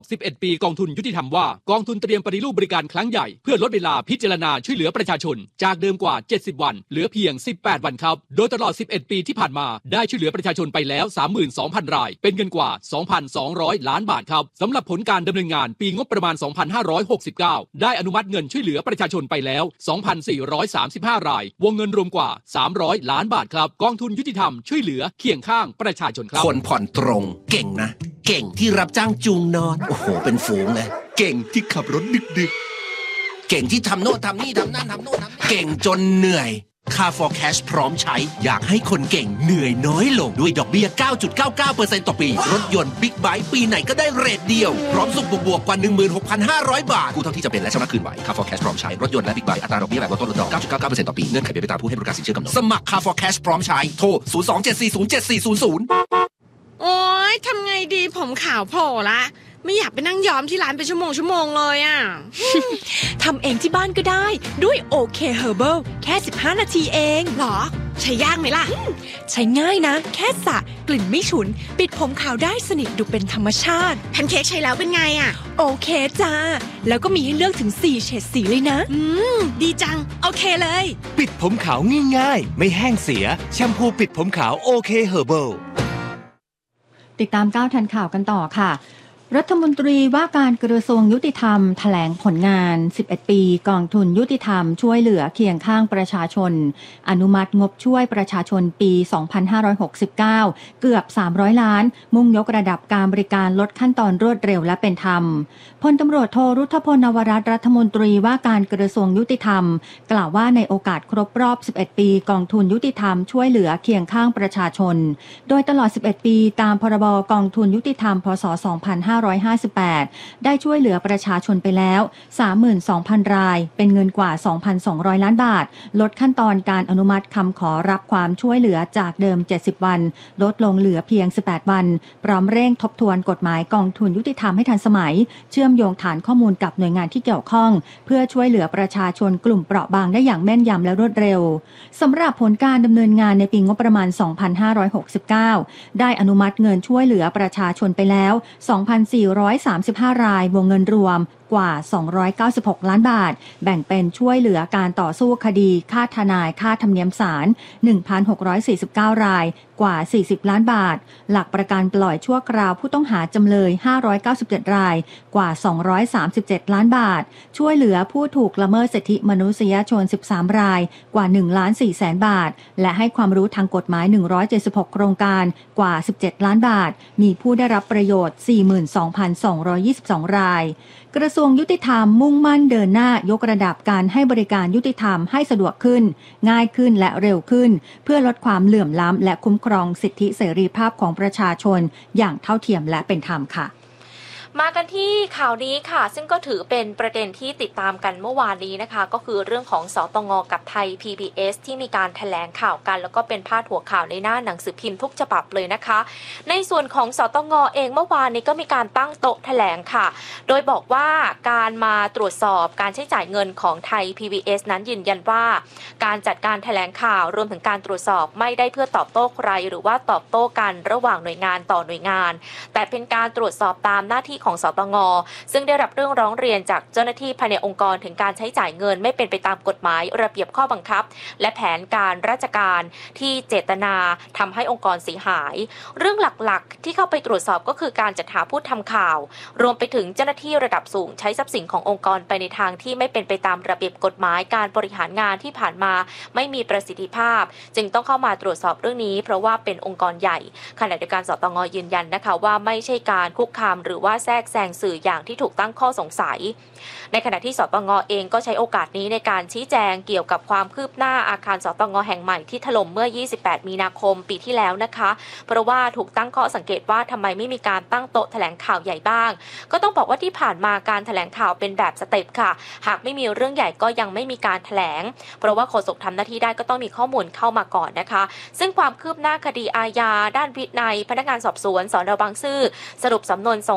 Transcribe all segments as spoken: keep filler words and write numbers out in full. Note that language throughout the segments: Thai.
สิบเอ็ด ปีกองทุนยุติธรรมว่ากองทุนเตรียมปฏิรูปบริการครั้งใหญ่เพื่อลดเวลาพิจารณาช่วยเหลือประชาชนจากเดิมกว่าเจ็ดสิบวันเหลือเพียงสิบแปดวันครับโดยตลอดสิบเอ็ดปีที่ผ่านมาได้ช่วยเหลือประชาชนไปแล้ว สามหมื่นสองพัน รายเป็นเงินกว่า สองพันสองร้อย ล้านบาทครับสำหรับผลการดำเนินงานปีงบประมาณ สองพันห้าร้อยหกสิบเก้า ได้อนุมัติเงินช่วยเหลือประชาชนไปแล้ว สองพันสี่ร้อยสามสิบห้า รายวงเงินรวมกว่าสามร้อยล้านบาทครับกองทุนยุติธรรมช่วยเหลือเคียงข้างประชาชนครับคนผ่อนตรงเก่งนะเก่งที่รับจ้างจูงนอนโอ้โหเป็นฝูงเลยเก่งที่ขับรถดึกๆเก่งที่ทำโน่นทำนี่ทำนั่นทำโน่นทำนี่เก่งจนเหนื่อย Car for Cash พร้อมใช้อยากให้คนเก่งเหนื่อยน้อยลงด้วยดอกเบี้ย เก้าจุดเก้าเก้าเปอร์เซ็นต์ ต่อปีรถยนต์บิ๊กไบค์ปีไหนก็ได้เรทเดียวพร้อมสุขบวกๆกว่า หนึ่งหมื่นหกพันห้าร้อย บาทกู้เท่าที่จะเป็นและชำระคืนไหว Car for Cash พร้อมใช้รถยนต์และบิ๊กไบค์อัตราดอกเบี้ยแบบลดต้นลดดอก เก้าจุดเก้าเก้าเปอร์เซ็นต์ ต่อปีเงื่อนไขเป็นไปตามผู้ให้บริการสินเชื่อกำหนดสมัคร Car for Cash พร้อมใช้โทรศูนย์ สอง เจ็ด สี่ ศูนย์ เจ็ด สี่ ศูนย์ ศูนย์โอ๊ยทำไงดีผมขาวโผล่ละไม่อยากไปนั่งย้อมที่ร้านเป็นชั่วโมงชั่วโมงเลยอ่ะทำเองที่บ้านก็ได้ด้วย โอ เค Herbal แค่สิบห้านาทีเองหรอใช้ยากไหมล่ะใช้ง่ายนะแค่สระกลิ่นไม่ฉุนปิดผมขาวได้สนิทดูเป็นธรรมชาติแพนเค้กใช้แล้วเป็นไงอ่ะโอเคจ้าแล้วก็มีให้เลือกถึงสี่เฉดสีเลยนะอืมดีจังโอเคเลยปิดผมขาวง่ายๆไม่แห้งเสียแชมพูปิดผมขาวโอเค Herbal ติดตามก้าวทันข่าวกันต่อค่ะรัฐมนตรีว่าการกระทรวงยุติธรรมแถลงผลงานสิบเอ็ดปีกองทุนยุติธรรมช่วยเหลือเคียงข้างประชาชนอนุมัติงบช่วยประชาชนปีสองพันห้าร้อยหกสิบเก้าเกือบสามร้อยล้านมุ่งยกระดับการบริการลดขั้นตอนรวดเร็วและเป็นธรรมพลตำรวจโทรุทธพลนวรัตน์รัฐมนตรีว่าการกระทรวงยุติธรรมกล่าวว่าในโอกาสครบรอบสิบเอ็ดปีกองทุนยุติธรรมช่วยเหลือเคียงข้างประชาชนโดยตลอดสิบเอ็ดปีตามพรบกองทุนยุติธรรมพ.ศ. สองพันห้าร้อยห้าสิบแปดได้ช่วยเหลือประชาชนไปแล้ว สามหมื่นสองพัน รายเป็นเงินกว่า สองพันสองร้อย ล้านบาทลดขั้นตอนการอนุมัติคำขอรับความช่วยเหลือจากเดิมเจ็ดสิบวันลดลงเหลือเพียงสิบแปดวันพร้อมเร่งทบทวนกฎหมายกองทุนยุติธรรมให้ทันสมัยเชื่อมโยงฐานข้อมูลกับหน่วยงานที่เกี่ยวข้องเพื่อช่วยเหลือประชาชนกลุ่มเปราะบางได้อย่างแม่นยำและรวดเร็วสำหรับผลการดำเนินงานในปีงบประมาณสองพันห้าร้อยหกสิบเก้าได้อนุมัติเงินช่วยเหลือประชาชนไปแล้ว สองพันสี่ร้อยสามสิบห้า รายวงเงินรวมกว่าสองร้อยเก้าสิบหกล้านบาทแบ่งเป็นช่วยเหลือการต่อสู้คดีค่าทนายค่าธรรมเนียมศาล หนึ่งพันหกร้อยสี่สิบเก้า รายกว่าสี่สิบล้านบาทหลักประกันปล่อยชั่วคราวผู้ต้องหาจำเลยห้าร้อยเก้าสิบเจ็ดรายกว่าสองร้อยสามสิบเจ็ดล้านบาทช่วยเหลือผู้ถูกละเมิดสิทธิมนุษยชนสิบสามรายกว่าหนึ่งล้านสี่แสนบาทและให้ความรู้ทางกฎหมายหนึ่งร้อยเจ็ดสิบหกโครงการกว่าสิบเจ็ดล้านบาทมีผู้ได้รับประโยชน์ สี่หมื่นสองพันสองร้อยยี่สิบสอง รายกระทรวงยุติธรรมมุ่งมั่นเดินหน้ายกระดับการให้บริการยุติธรรมให้สะดวกขึ้นง่ายขึ้นและเร็วขึ้นเพื่อลดความเหลื่อมล้ำและคุ้มครองสิทธิเสรีภาพของประชาชนอย่างเท่าเทียมและเป็นธรรมค่ะมากันที่ข่าวนี้ค่ะซึ่งก็ถือเป็นประเด็นที่ติดตามกันเมื่อวานนี้นะคะก็คือเรื่องของสตง.กับไทย พี บี เอส ที่มีการแถลงข่าวกันแล้วก็เป็นพาดหัวข่าวในหน้าหนังสือพิมพ์ทุกฉบับเลยนะคะในส่วนของสตง.เองเมื่อวานนี้ก็มีการตั้งโต๊ะแถลงค่ะโดยบอกว่าการมาตรวจสอบการใช้จ่ายเงินของไทย พี บี เอส นั้นยืนยันว่าการจัดการแถลงข่าวรวมถึงการตรวจสอบไม่ได้เพื่อตอบโต้ใครหรือว่าตอบโต้กันระหว่างหน่วยงานต่อหน่วยงานแต่เป็นการตรวจสอบตามหน้าที่ของสตง.ซึ่งได้รับเรื่องร้องเรียนจากเจ้าหน้าที่ภายในองค์กรถึงการใช้จ่ายเงินไม่เป็นไปตามกฎหมายระเบียบข้อบังคับและแผนการราชการที่เจตนาทำให้องค์กรเสียหายเรื่องหลักๆที่เข้าไปตรวจสอบก็คือการจัดหาผู้ทำข่าวรวมไปถึงเจ้าหน้าที่ระดับสูงใช้ทรัพย์สินขององค์กรไปในทางที่ไม่เป็นไปตามระเบียบกฎหมายการบริหารงานที่ผ่านมาไม่มีประสิทธิภาพจึงต้องเข้ามาตรวจสอบเรื่องนี้เพราะว่าเป็นองค์กรใหญ่ขณะเดียวกันสตง.ยืนยันนะคะว่าไม่ใช่การคุกคามหรือว่าแทรกแซงสื่ออย่างที่ถูกตั้งข้อสงสัยในขณะที่สตง.เองก็ใช้โอกาสนี้ในการชี้แจงเกี่ยวกับความคืบหน้าอาคารสตง.แห่งใหม่ที่ถล่มเมื่อยี่สิบแปดมีนาคมปีที่แล้วนะคะเพราะว่าถูกตั้งข้อสังเกตว่าทำไมไม่มีการตั้งโต๊ะแถลงข่าวใหญ่บ้างก็ต้องบอกว่าที่ผ่านมาการแถลงข่าวเป็นแบบสเต็ปค่ะหากไม่มีเรื่องใหญ่ก็ยังไม่มีการแถลงเพราะว่าโฆษกทำหน้าที่ได้ก็ต้องมีข้อมูลเข้ามาก่อนนะคะซึ่งความคืบหน้าคดีอาญาด้านวินัยพนักงานสอบสวนสน.บางซื่อสรุปสำนวนส่งอัย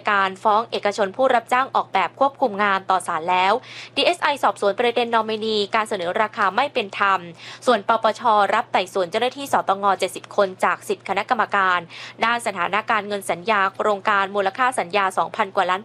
การฟ้องเอกชนผู้รับจ้างออกแบบควบคุมงานต่อศาลแล้ว ดี เอส ไอ สอบสวนประเด็นนอมินีการเสนอราคาไม่เป็นธรรมส่วนปปช.รับไต่สวนเจ้าหน้าที่สตง.เจ็ดสิบคนจากสิบคณะกรรมการด้านสถานะการเงินสัญญาโครงการมูลค่าสัญญา สองพัน กว่าล้าน